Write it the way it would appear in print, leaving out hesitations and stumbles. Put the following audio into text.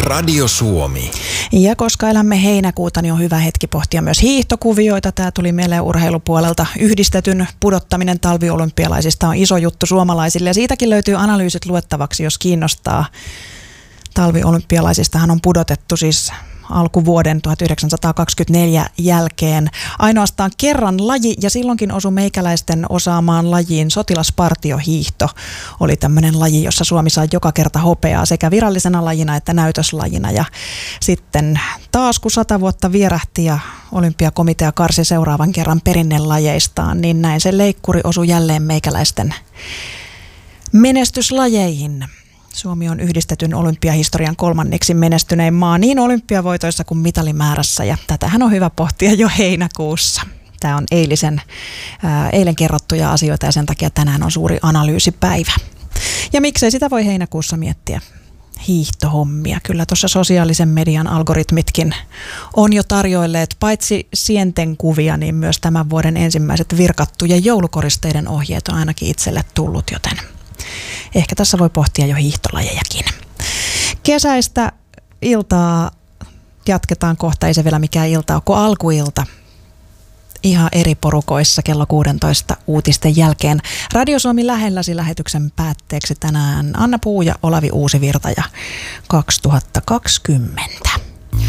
Radio Suomi. Ja koska elämme heinäkuuta, niin on hyvä hetki pohtia myös hiihtokuvioita. Tämä tuli meille urheilupuolelta. Yhdistetyn pudottaminen talviolympialaisista on iso juttu suomalaisille ja siitäkin löytyy analyysit luettavaksi, jos kiinnostaa. Talviolympialaisistahan on pudotettu siis alkuvuoden 1924 jälkeen ainoastaan kerran laji, ja silloinkin osui meikäläisten osaamaan lajiin. Sotilaspartiohiihto oli tämmöinen laji, jossa Suomi sai joka kerta hopeaa sekä virallisena lajina että näytöslajina. Ja sitten taas kun 100 vuotta vierähti ja olympiakomitea karsi seuraavan kerran perinnelajeistaan, niin näin se leikkuri osui jälleen meikäläisten menestyslajeihin. Suomi on yhdistetyn olympiahistorian 3. menestynein maa niin olympiavoitoissa kuin mitalimäärässä, ja tätähän on hyvä pohtia jo heinäkuussa. Tämä on eilen kerrottuja asioita ja sen takia tänään on suuri analyysipäivä. Ja miksei sitä voi heinäkuussa miettiä? Hiihtohommia. Kyllä tuossa sosiaalisen median algoritmitkin on jo tarjoilleet paitsi sienten kuvia, niin myös tämän vuoden ensimmäiset virkattujen joulukoristeiden ohjeet on ainakin itselle tullut, joten ehkä tässä voi pohtia jo hiihtolajejakin. Kesäistä iltaa jatketaan kohta, ei se vielä mikään ilta ole, kuin alkuilta. Ihan eri porukoissa kello 16 uutisten jälkeen. Radio Suomi lähelläsi lähetyksen päätteeksi tänään Anna Puu ja Olavi Uusivirta ja 2020.